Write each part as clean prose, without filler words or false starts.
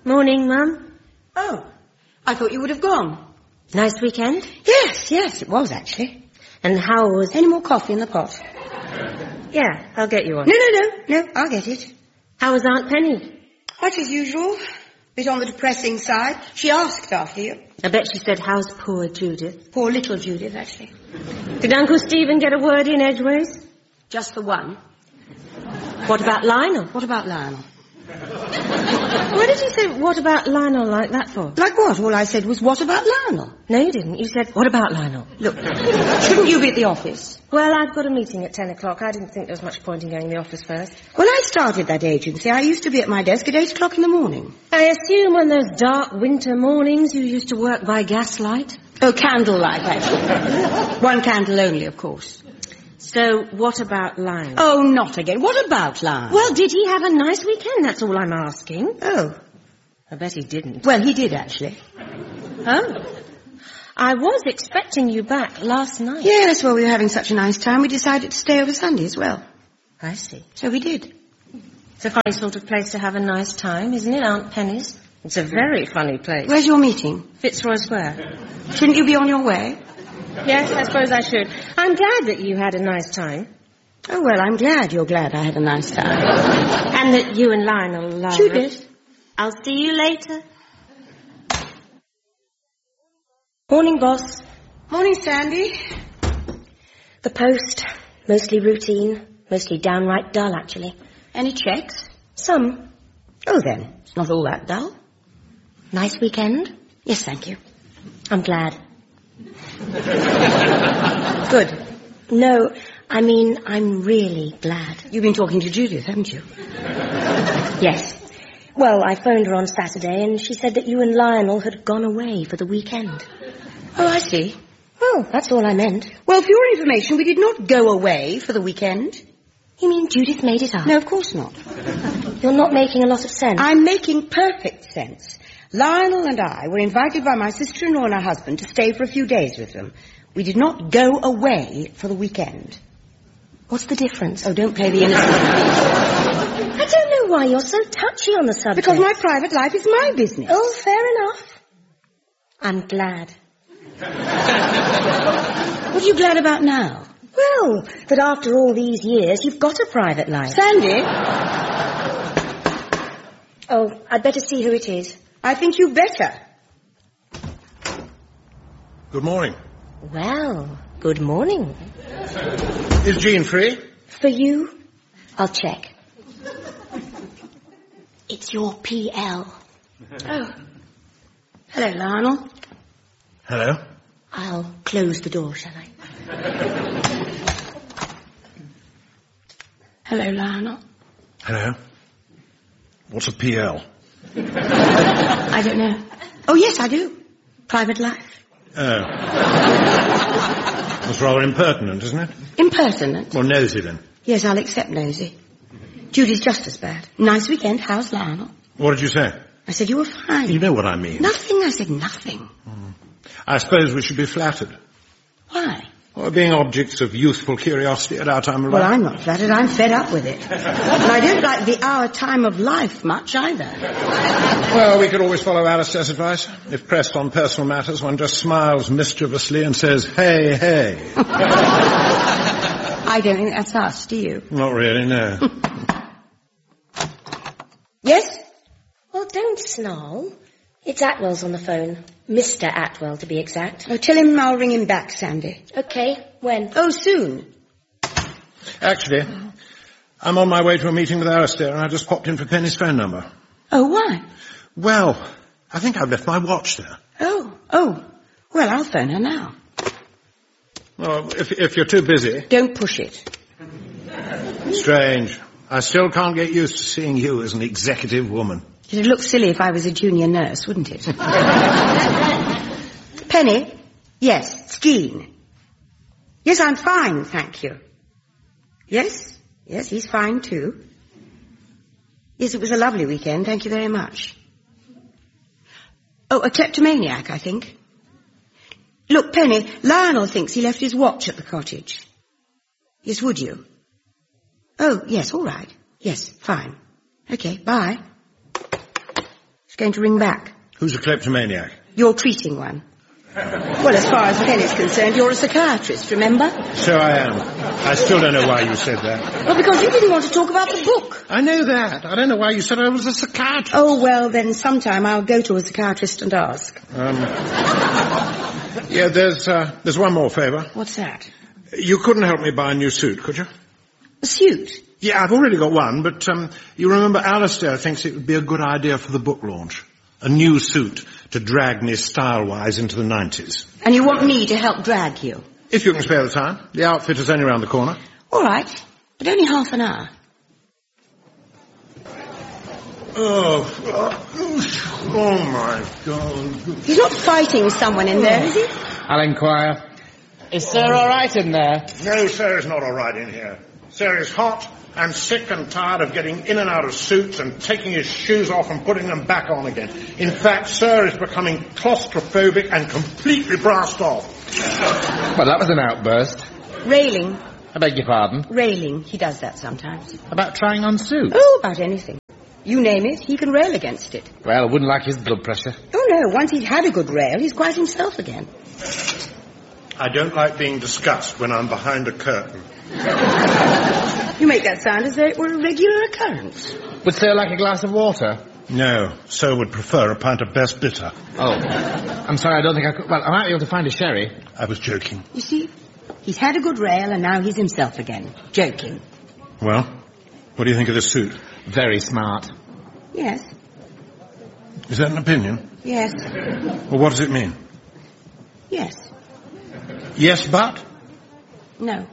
Morning, Mum. Oh, I thought you would have gone. Nice weekend? Yes, it was actually. And how was... Any more coffee in the pot? Yeah, I'll get you one. No, I'll get it. How was Aunt Penny? Much as usual. Bit on the depressing side. She asked after you. I bet she said, how's poor Judith? Poor little Judith, actually. Did Uncle Stephen get a word in edgeways? Just the one. What about Lionel? What about Lionel? Why did you say, what about Lionel like that for? Like what? All I said was, what about Lionel? No, you didn't. You said, what about Lionel? Look, shouldn't you be at the office? Well, I've got a meeting at 10 o'clock. I didn't think there was much point in going to the office first. When I started that agency, I used to be at my desk at 8 o'clock in the morning. I assume on those dark winter mornings you used to work by gaslight? Oh, candlelight, actually. One candle only, of course. So, what about Lionel? Oh, not again. What about Lionel? Well, did he have a nice weekend? That's all I'm asking. Oh. I bet he didn't. Well, he did, actually. Oh. I was expecting you back last night. Yes, well, we were having such a nice time, we decided to stay over Sunday as well. I see. So we did. It's a funny sort of place to have a nice time, isn't it, Aunt Penny's? It's a very funny place. Where's your meeting? Fitzroy Square. Shouldn't you be on your way? Yes, I suppose I should. I'm glad that you had a nice time. Oh, well, I'm glad you're glad I had a nice time. And that you and Lionel loved it. Judith. I'll see you later. Morning, boss. Morning, Sandy. The post. Mostly routine. Mostly downright dull, actually. Any checks? Some. Oh, then. It's not all that dull. Nice weekend? Yes, thank you. I'm glad. Good. No, I mean, I'm really glad. You've been talking to Judith, haven't you? Yes. Well, I phoned her on Saturday and she said that you and Lionel had gone away for the weekend. Oh, I see. Oh, that's all I meant. Well, for your information, we did not go away for the weekend. You mean Judith made it up? No, of course not. You're not making a lot of sense. I'm making perfect sense. Lionel and I were invited by my sister-in-law and her husband to stay for a few days with them. We did not go away for the weekend. What's the difference? Oh, don't play the innocent. I don't know why you're so touchy on the subject. Because my private life is my business. Oh, fair enough. I'm glad. What are you glad about now? Well, that after all these years, you've got a private life. Sandy? Oh, I'd better see who it is. I think you better. Good morning. Well, good morning. Is Jean free? For you, I'll check. It's your PL. Oh. Hello, Lionel. Hello. I'll close the door, shall I? Hello, Lionel. Hello. What's a PL? I don't know. Oh, yes, I do. Private life. Oh. That's rather impertinent, isn't it? Impertinent? Well, nosy then. Yes, I'll accept nosy. Judy's just as bad. Nice weekend. How's Lionel? What did you say? I said you were fine. You know what I mean. Nothing, I said nothing. I suppose we should be flattered. Why? Well, being objects of youthful curiosity at our time of life. Well, I'm not flattered. I'm fed up with it. And I don't like our time of life much either. Well, we could always follow Alistair's advice. If pressed on personal matters, one just smiles mischievously and says, hey, hey. I don't think that's us, do you? Not really, no. Yes? Well, don't snarl. It's Atwell's on the phone. Mr. Atwell, to be exact. Oh, tell him I'll ring him back, Sandy. Okay, when? Oh, soon. Actually, I'm on my way to a meeting with Alistair and I just popped in for Penny's phone number. Oh, why? Well, I think I've left my watch there. Oh. Well, I'll phone her now. Well, if you're too busy. Don't push it. Strange. I still can't get used to seeing you as an executive woman. It'd look silly if I was a junior nurse, wouldn't it? Penny? Yes, skiing. Yes, I'm fine, thank you. Yes, he's fine too. Yes, it was a lovely weekend, thank you very much. Oh, a kleptomaniac, I think. Look, Penny, Lionel thinks he left his watch at the cottage. Yes, would you? Oh, yes, all right. Yes, fine. Okay, bye. It's going to ring back. Who's a kleptomaniac? You're treating one. Well, as far as Ken is concerned, you're a psychiatrist, remember? So I am. I still don't know why you said that. Well, because you didn't want to talk about the book. I know that. I don't know why you said I was a psychiatrist. Oh, well, then sometime I'll go to a psychiatrist and ask. Yeah, there's one more favour. What's that? You couldn't help me buy a new suit, could you? A suit? Yeah, I've already got one, but you remember Alistair thinks it would be a good idea for the book launch. A new suit to drag me style-wise into the 90s. And you want me to help drag you? If you can spare the time. The outfit is only around the corner. All right, but only half an hour. Oh my God. He's not fighting someone in there, is he? I'll inquire. Is Sir all right in there? No, Sarah's not all right in here. Sarah's hot and sick and tired of getting in and out of suits and taking his shoes off and putting them back on again. In fact, Sir is becoming claustrophobic and completely brassed off. Well, that was an outburst. Railing. I beg your pardon? Railing. He does that sometimes. About trying on suits? Oh, about anything. You name it, he can rail against it. Well, I wouldn't like his blood pressure. Oh, no. Once he's had a good rail, he's quite himself again. I don't like being discussed when I'm behind a curtain. You make that sound as though it were a regular occurrence. Would Sir like a glass of water? No, Sir would prefer a pint of best bitter. Oh. I'm sorry, I don't think I could... Well, I might be able to find a sherry. I was joking. You see, he's had a good rail and now he's himself again. Joking. Well, what do you think of this suit? Very smart. Yes. Is that an opinion? Yes. Well, what does it mean? Yes. Yes, but? No.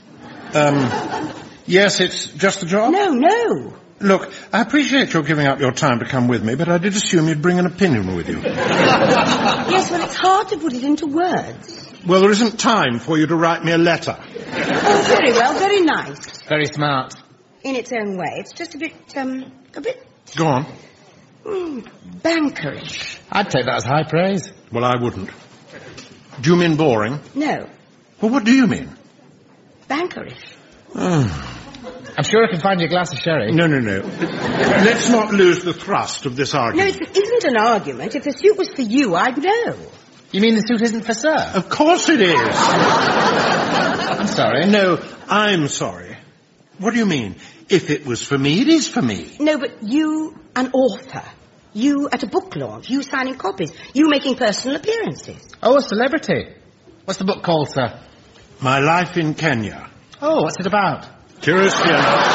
Yes, it's just the job? No. Look, I appreciate your giving up your time to come with me, but I did assume you'd bring an opinion with you. Yes, well, it's hard to put it into words. Well, there isn't time for you to write me a letter. Oh, very well, very nice. Very smart. In its own way. It's just a bit... Go on. Bankerish. I'd take that as high praise. Well, I wouldn't. Do you mean boring? No. Well, what do you mean? Bankerish. I'm sure I can find you a glass of sherry. No. Let's not lose the thrust of this No, argument. it isn't an argument. If the suit was for you, I'd know. You mean the suit isn't for Sir? Of course it is. I'm sorry. No, I'm sorry. What do you mean? If it was for me, it is for me. No, but you, an author. You at a book launch. You signing copies. You making personal appearances. Oh, a celebrity. What's the book called, Sir? My Life in Kenya. Oh, what's it about? Curiously enough,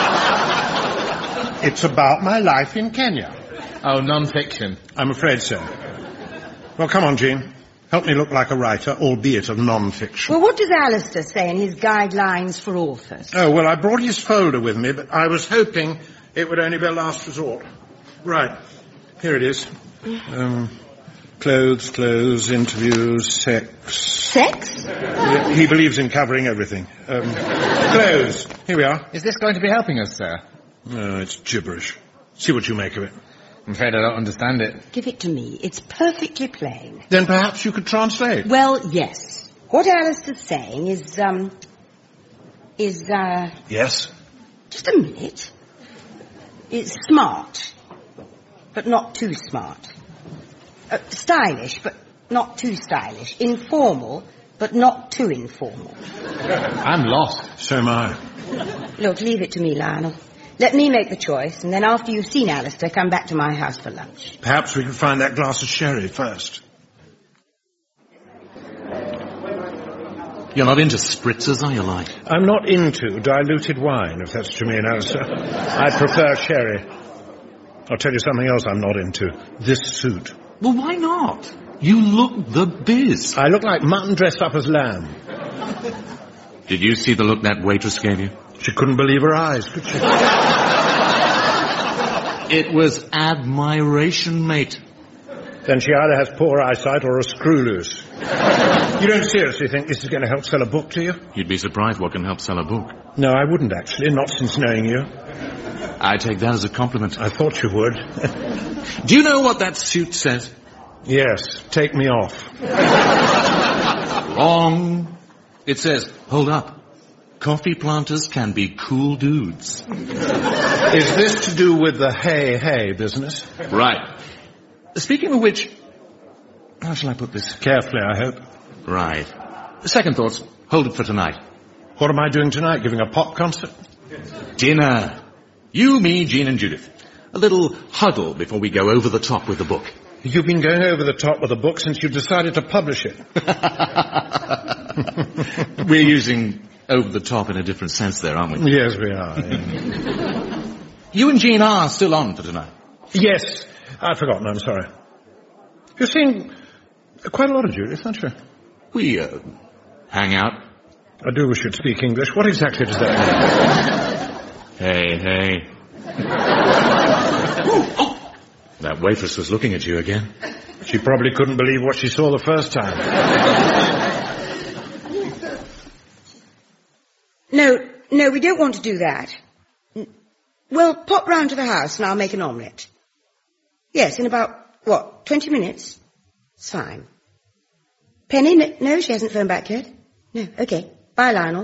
it's about my life in Kenya. Oh, non-fiction. I'm afraid so. Well, come on, Jean. Help me look like a writer, albeit of non-fiction. Well, what does Alistair say in his guidelines for authors? Oh, well, I brought his folder with me, but I was hoping it would only be a last resort. Right. Here it is. Clothes, interviews, sex. Sex? He believes in covering everything. Clothes. Here we are. Is this going to be helping us, Sir? No, it's gibberish. See what you make of it. I'm afraid I don't understand it. Give it to me. It's perfectly plain. Then perhaps you could translate. Well, yes. What Alistair's saying is, Yes? just a minute. It's smart, but not too smart. Stylish, but not too stylish. Informal, but not too informal. I'm lost. So am I. Look, leave it to me, Lionel. Let me make the choice, and then after you've seen Alistair, come back to my house for lunch. Perhaps we could find that glass of sherry first. You're not into spritzers, are you, like? I'm not into diluted wine, if that's what you mean, Alistair. I prefer sherry. I'll tell you something else I'm not into. This suit. Well, why not? You look the biz. I look like mutton dressed up as lamb. Did you see the look that waitress gave you? She couldn't believe her eyes, could she? It was admiration, mate. Then she either has poor eyesight or a screw loose. You don't seriously think this is going to help sell a book to you? You'd be surprised what can help sell a book. No, I wouldn't actually, not since knowing you. I take that as a compliment. I thought you would. Do you know what that suit says? Yes, take me off. Wrong. It says, hold up. coffee planters can be cool dudes. Is this to do with the hey business? Right. Speaking of which, how shall I put this? Carefully, I hope. Right. Second thoughts, hold it for tonight. What am I doing tonight? Giving a pop concert? Dinner. You, me, Jean and Judith. A little huddle before we go over the top with the book. You've been going over the top with the book since you've decided to publish it. We're using over the top in a different sense there, aren't we? Yes, we are. Yeah. You and Jean are still on for tonight. Yes. I'd forgotten, I'm sorry. You're seeing quite a lot of Judith, aren't you? We, hang out. I do wish you'd speak English. What exactly does that mean? Hey. That waitress was looking at you again. She probably couldn't believe what she saw the first time. No, we don't want to do that. Well, pop round to the house and I'll make an omelette. Yes, in about, 20 minutes? It's fine. Penny? No, she hasn't phoned back yet. No, okay. Bye, Lionel.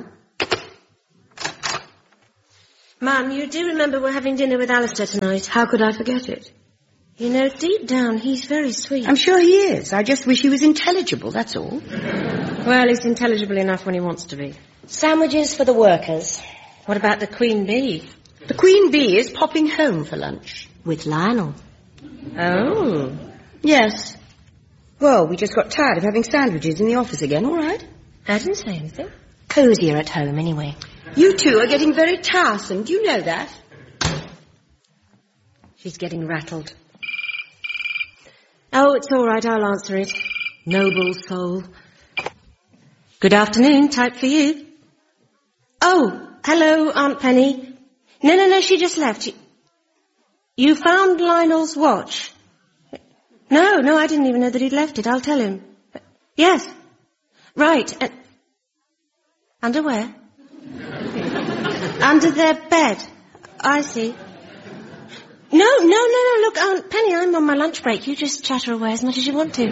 Mum, you do remember we're having dinner with Alistair tonight? How could I forget it? You know, deep down, he's very sweet. I'm sure he is. I just wish he was intelligible, that's all. Well, he's intelligible enough when he wants to be. Sandwiches for the workers. What about the Queen Bee? The Queen Bee is popping home for lunch. With Lionel. Oh. Yes. Well, we just got tired of having sandwiches in the office again, all right? I didn't say anything. Cosier at home, anyway. You two are getting very tiresome. Do you know that? She's getting rattled. Oh, it's all right, I'll answer it. Noble soul. Good afternoon, type for you. Oh, hello, Aunt Penny. No, she just left. You found Lionel's watch? No, I didn't even know that he'd left it. I'll tell him. Yes. Right. Under where? Under their bed. I see. No. Look, Aunt Penny, I'm on my lunch break. You just chatter away as much as you want to.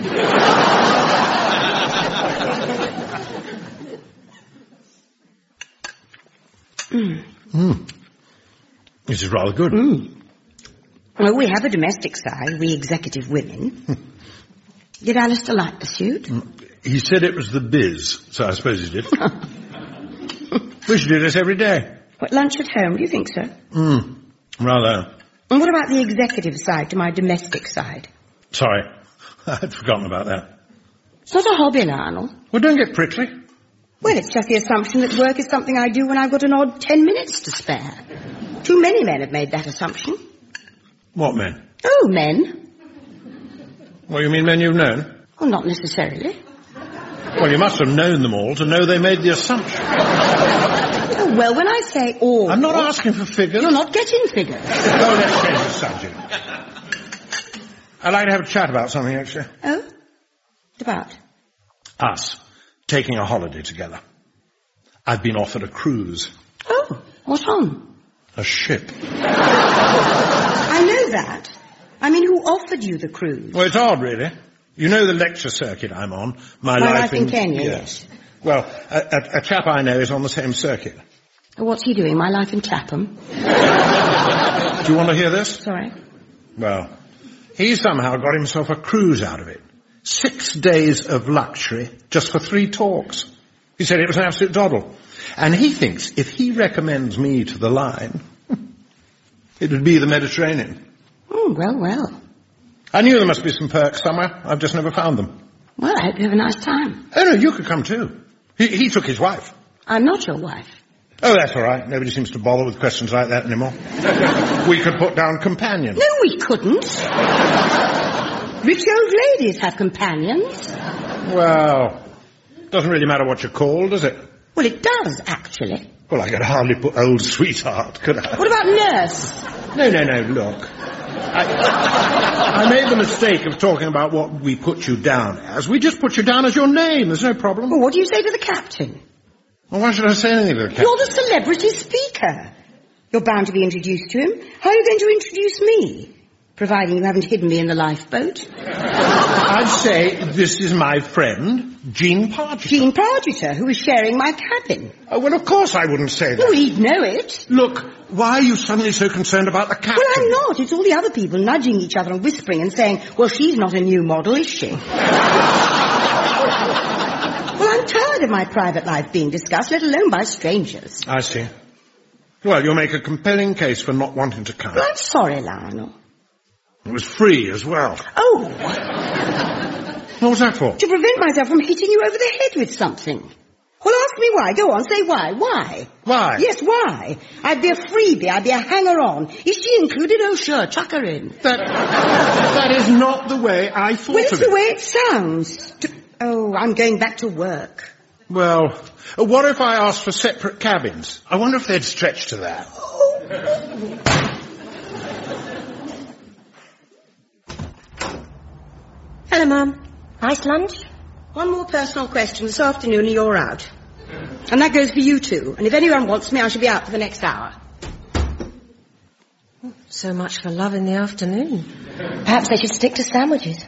This is rather good. Well, we have a domestic side, we executive women. Did Alistair like the suit? He said it was the biz, so I suppose he did. We should do this every day. What, lunch at home, do you think so? Rather. And what about the executive side to my domestic side? Sorry, I'd forgotten about that. It's not a hobby, Lionel. Well, don't get prickly. Well, it's just the assumption that work is something I do when I've got an odd 10 minutes to spare. Too many men have made that assumption. What men? Oh, men. Well, you mean men you've known? Well, not necessarily. Well, you must have known them all to know they made the assumption. Oh, well, when I say all... I'm not asking for figures. You're not getting figures. Oh, let's change the subject. I'd like to have a chat about something, actually. Oh? What about? Us. Taking a holiday together. I've been offered a cruise. Oh, what on? A ship. I know that. I mean, who offered you the cruise? Well, it's odd, really. You know the lecture circuit I'm on. My life in Kenya, yes. Well, a chap I know is on the same circuit. What's he doing? My life in Clapham? Do you want to hear this? Sorry. Well, he somehow got himself a cruise out of it. 6 days of luxury just for 3 talks. He said it was an absolute doddle. And he thinks if he recommends me to the line, it would be the Mediterranean. Oh, well. I knew there must be some perks somewhere. I've just never found them. Well, I hope you have a nice time. Oh, no, you could come too. He took his wife. I'm not your wife. Oh, that's all right. Nobody seems to bother with questions like that anymore. We could put down companion. No, we couldn't. Rich old ladies have companions. Well, doesn't really matter what you're called, does it? Well, it does, actually. Well, I could hardly put old sweetheart, could I? What about nurse? No, look. I made the mistake of talking about what we put you down as. We just put you down as your name. There's no problem. Well, what do you say to the captain? Well, why should I say anything to the captain? You're the celebrity speaker. You're bound to be introduced to him. How are you going to introduce me? Providing you haven't hidden me in the lifeboat. I'd say this is my friend, Jean Pargeter. Jean Pargeter, who was sharing my cabin. Oh, well, of course I wouldn't say that. Oh, he'd know it. Look, why are you suddenly so concerned about the captain? Well, I'm not. It's all the other people nudging each other and whispering and saying, well, she's not a new model, is she? Well, I'm tired of my private life being discussed, let alone by strangers. I see. Well, you'll make a compelling case for not wanting to come. Well, I'm sorry, Lionel. It was free as well. Oh! What was that for? To prevent myself from hitting you over the head with something. Well, ask me why. Go on, say why. Why? Why? Yes, why? I'd be a freebie. I'd be a hanger-on. Is she included? Oh, sure, chuck her in. That is not the way I thought Well, of it's it. the way it sounds. Oh, I'm going back to work. Well, what if I asked for separate cabins? I wonder if they'd stretch to that. Hello, Mum. Nice lunch? One more personal question this afternoon and you're out. And that goes for you too. And if anyone wants me, I shall be out for the next hour. So much for love in the afternoon. Perhaps they should stick to sandwiches.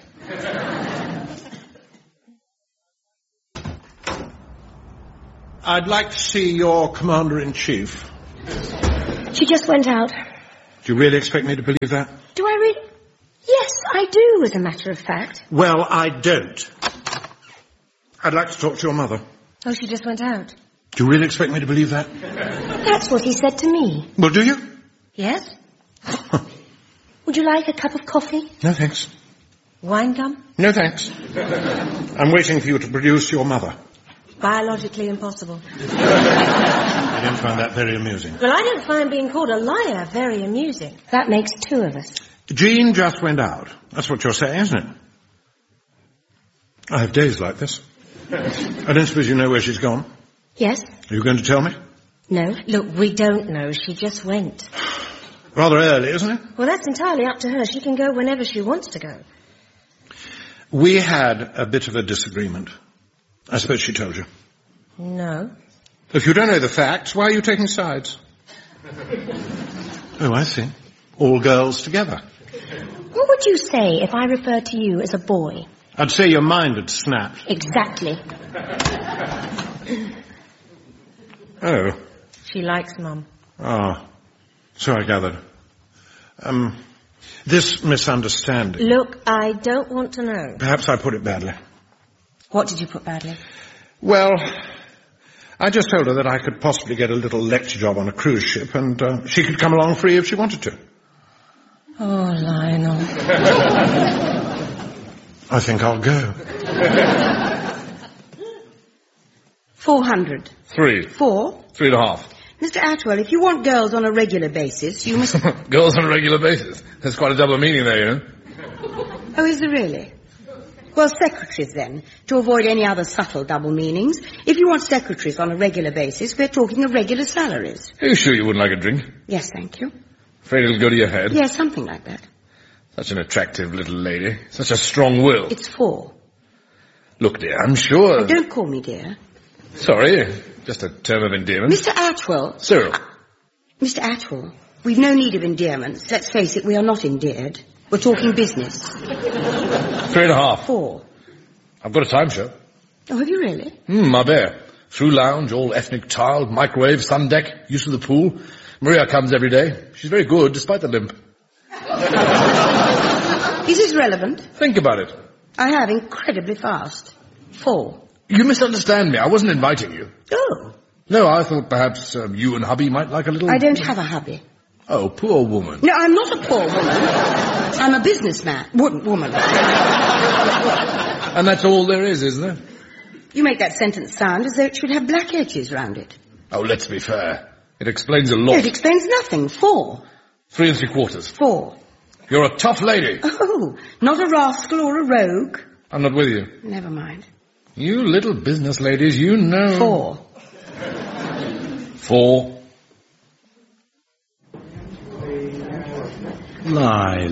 I'd like to see your Commander-in-Chief. She just went out. Do you really expect me to believe that? Do I really? Yes, I do, as a matter of fact. Well, I don't. I'd like to talk to your mother. Oh, she just went out. Do you really expect me to believe that? That's what he said to me. Well, do you? Yes? Would you like a cup of coffee? No, thanks. Wine gum? No, thanks. I'm waiting for you to produce your mother. Biologically impossible. I don't find that very amusing. Well, I don't find being called a liar very amusing. That makes two of us. Jean just went out. That's what you're saying, isn't it? I have days like this. I don't suppose you know where she's gone? Yes? Are you going to tell me? No. Look, we don't know. She just went. Rather early, isn't it? Well, that's entirely up to her. She can go whenever she wants to go. We had a bit of a disagreement. I suppose she told you. No. If you don't know the facts, why are you taking sides? Oh, I see. All girls together. What would you say if I referred to you as a boy? I'd say your mind had snapped. Exactly. Oh. She likes Mum. Oh. So I gathered. This misunderstanding. Look, I don't want to know. Perhaps I put it badly. What did you put badly? Well, I just told her that I could possibly get a little lecture job on a cruise ship and she could come along free if she wanted to. Oh, Lionel. I think I'll go. 400. 3. 4. 3.5. Mr. Atwell, if you want girls on a regular basis, you must... Girls on a regular basis. There's quite a double meaning there, you know. Oh, is there really? Well, secretaries then, to avoid any other subtle double meanings. If you want secretaries on a regular basis, we're talking of regular salaries. Are you sure you wouldn't like a drink? Yes, thank you. Afraid it'll go to your head? Yes, something like that. Such an attractive little lady. Such a strong will. It's 4. Look, dear, I'm sure... Don't call me dear. Sorry, just a term of endearment. Mr. Atwell. Cyril. Mr. Atwell, we've no need of endearments. Let's face it, we are not endeared. We're talking business. 3.5. 4. I've got a timeshare. Oh, have you really? Marbella. Through lounge, all ethnic tiled, microwave, sun deck, use of the pool. Maria comes every day. She's very good, despite the limp. Is this relevant? Think about it. I have, incredibly fast. 4. You misunderstand me. I wasn't inviting you. Oh. No, I thought perhaps you and hubby might like a little... I don't have a hubby. Oh, poor woman. No, I'm not a poor woman. I'm a businessman. Woman. And that's all there is, isn't it? You make that sentence sound as though it should have black edges round it. Oh, let's be fair. It explains a No, lot. it explains nothing. 4. 3 3/4. 4. You're a tough lady. Oh, not a rascal or a rogue. I'm not with you. Never mind. You little business ladies, you know... 4. 4. Lie.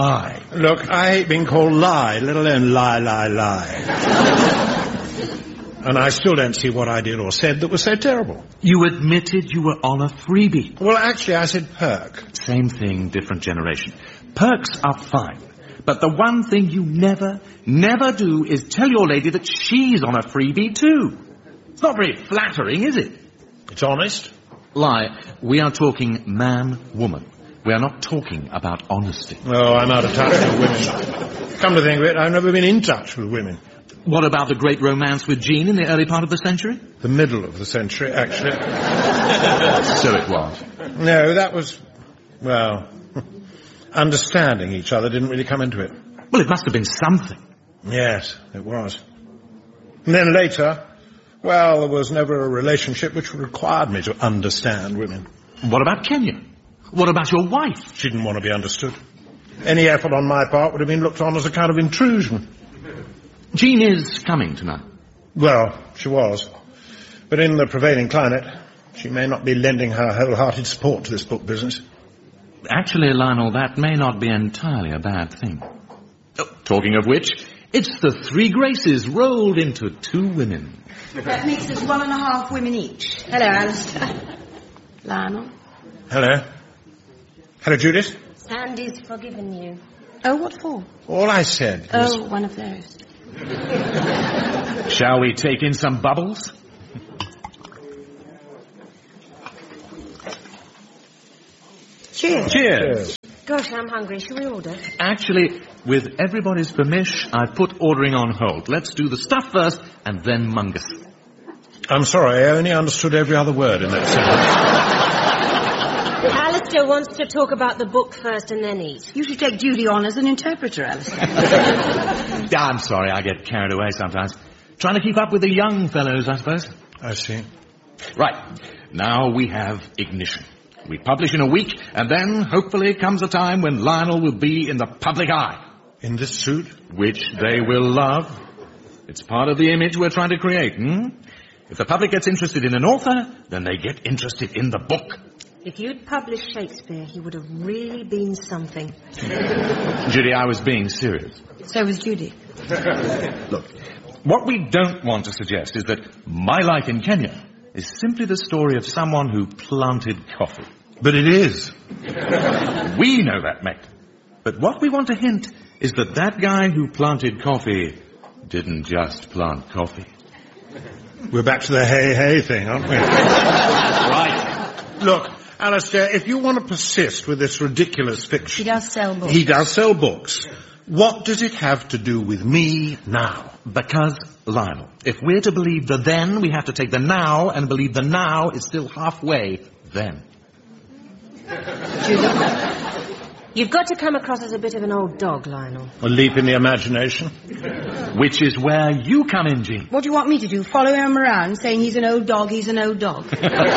Look, I hate being called lie, let alone lie. And I still don't see what I did or said that was so terrible. You admitted you were on a freebie. Well, actually, I said perk. Same thing, different generation. Perks are fine. But the one thing you never do is tell your lady that she's on a freebie too. It's not very flattering, is it? It's honest. Lie. We are talking man-woman. We are not talking about honesty. Oh, I'm out of touch with women. Come to think of it, I've never been in touch with women. What about the great romance with Jean in the early part of the century? The middle of the century, actually. So it was. No, that was, well, understanding each other didn't really come into it. Well, it must have been something. Yes, it was. And then later, well, there was never a relationship which required me to understand women. What about Kenya? What about your wife? She didn't want to be understood. Any effort on my part would have been looked on as a kind of intrusion. Jean is coming tonight. Well, she was. But in the prevailing climate, she may not be lending her wholehearted support to this book business. Actually, Lionel, that may not be entirely a bad thing. Oh, talking of which, it's the three Graces rolled into two women. That makes us 1.5 women each. Hello, Alistair. Lionel. Hello. Hello, Judith. Sandy's forgiven you. Oh, what for? All I said was... Oh, one of those. Shall we take in some bubbles? Cheers. Cheers. Gosh, I'm hungry. Shall we order? Actually, with everybody's permission, I put ordering on hold. Let's do the stuff first and then mungus. I'm sorry, I only understood every other word in that sentence. Alistair wants to talk about the book first and then eat. You should take duty on as an interpreter, Alistair. I'm sorry, I get carried away sometimes. Trying to keep up with the young fellows, I suppose. I see. Right. Now we have ignition. We publish in a week, and then, hopefully, comes a time when Lionel will be in the public eye. In this suit? Which they will love. It's part of the image we're trying to create, If the public gets interested in an author, then they get interested in the book. If you'd published Shakespeare, he would have really been something. Judy, I was being serious. So was Judy. Look, what we don't want to suggest is that My Life in Kenya is simply the story of someone who planted coffee. But it is. We know that, mate. But what we want to hint is that that guy who planted coffee didn't just plant coffee. We're back to the hey thing, aren't we? Right. Look, Alistair, if you want to persist with this ridiculous fiction... He does sell books. He does sell books. What does it have to do with me now? Because, Lionel, if we're to believe the then, we have to take the now and believe the now is still halfway then. You've got to come across as a bit of an old dog, Lionel. A leap in the imagination. Which is where you come in, Jean. What do you want me to do? Follow him around saying he's an old dog, he's an old dog?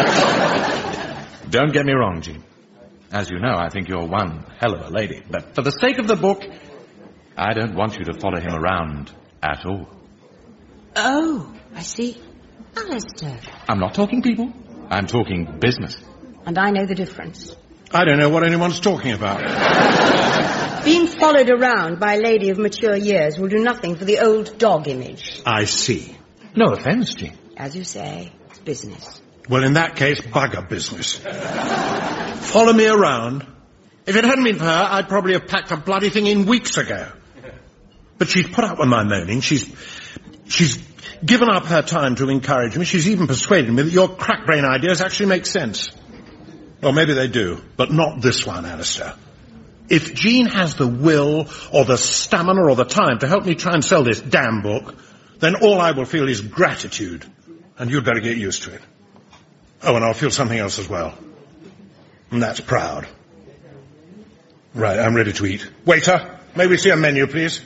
Don't get me wrong, Jean. As you know, I think you're one hell of a lady. But for the sake of the book, I don't want you to follow him around at all. Oh, I see. Alistair. I'm not talking people. I'm talking business. And I know the difference. I don't know what anyone's talking about. Being followed around by a lady of mature years will do nothing for the old dog image. I see. No offence, Jean. As you say, it's business. Well, in that case, bugger business. Follow me around. If it hadn't been for her, I'd probably have packed the bloody thing in weeks ago. But she's put up with my moaning. She's given up her time to encourage me. She's even persuaded me that your crack-brain ideas actually make sense. Well, maybe they do, but not this one, Alistair. If Jean has the will or the stamina or the time to help me try and sell this damn book, then all I will feel is gratitude. And you'd better get used to it. Oh, and I'll feel something else as well. And that's proud. Right, I'm ready to eat. Waiter, may we see a menu, please?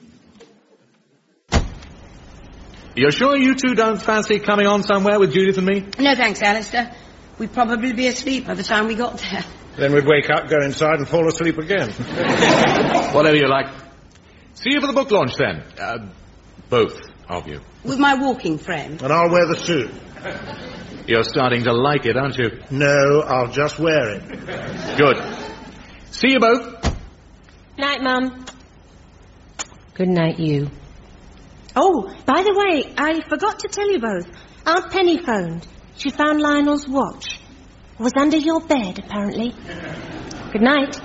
You're sure you two don't fancy coming on somewhere with Judith and me? No thanks, Alistair. We'd probably be asleep by the time we got there. Then we'd wake up, go inside and fall asleep again. Whatever you like. See you for the book launch then. Both of you. With my walking frame. And I'll wear the suit. You're starting to like it, aren't you? No, I'll just wear it. Good. See you both. Night, Mum. Good night, you. Oh, by the way, I forgot to tell you both. Aunt Penny phoned. She found Lionel's watch. It was under your bed, apparently. Good night.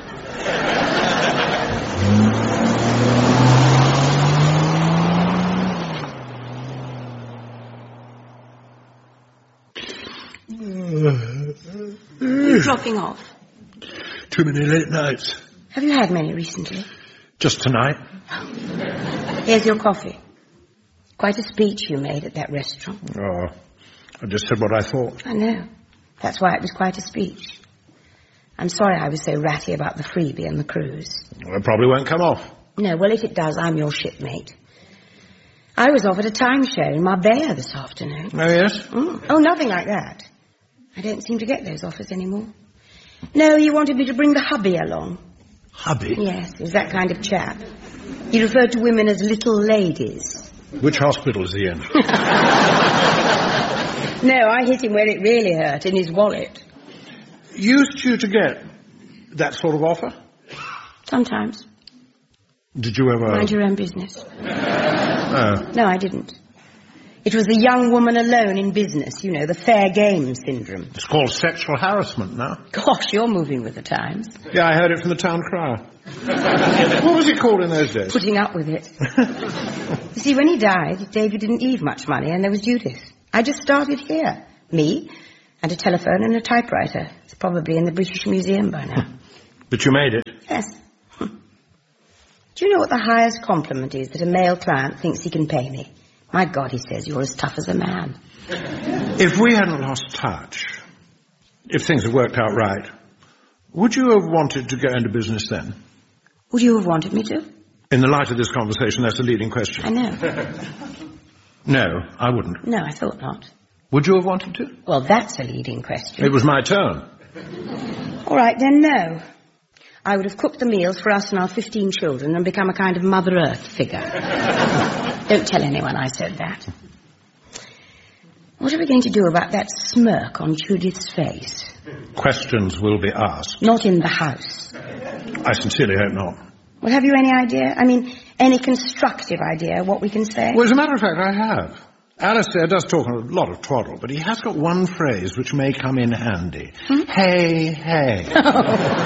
You're dropping off. Too many late nights. Have you had many recently? Just tonight. Here's your coffee. Quite a speech you made at that restaurant. Oh, I just said what I thought. I know. That's why it was quite a speech. I'm sorry I was so ratty about the freebie and the cruise. Well, it probably won't come off. No, well, if it does, I'm your shipmate. I was offered a timeshare in Marbella this afternoon. Oh, yes? Oh, nothing like that. I don't seem to get those offers anymore. No, he wanted me to bring the hubby along. Hubby? Yes, he was that kind of chap. He referred to women as little ladies. Which hospital is he in? No, I hit him where it really hurt, in his wallet. Used you to get that sort of offer? Sometimes. Did you ever... Mind your own business. Oh. No, I didn't. It was the young woman alone in business, you know, the fair game syndrome. It's called sexual harassment now. Gosh, you're moving with the times. Yeah, I heard it from the town crier. What was it called in those days? Putting up with it. You see, when he died, David didn't leave much money, and there was Judith. I just started here. Me, and a telephone and a typewriter. It's probably in the British Museum by now. But you made it. Yes. Do you know what the highest compliment is that a male client thinks he can pay me? My God, he says, you're as tough as a man. If we hadn't lost touch, if things had worked out right, would you have wanted to go into business then? Would you have wanted me to? In the light of this conversation, that's the leading question. I know. No, I wouldn't. No, I thought not. Would you have wanted to? Well, that's a leading question. It was my turn. All right, then no. I would have cooked the meals for us and our 15 children and become a kind of Mother Earth figure. Don't tell anyone I said that. What are we going to do about that smirk on Judith's face? Questions will be asked. Not in the house. I sincerely hope not. Well, have you any idea? I mean, any constructive idea what we can say? Well, as a matter of fact, I have. Alistair does talk a lot of twaddle, but he has got one phrase which may come in handy. Hey, hey.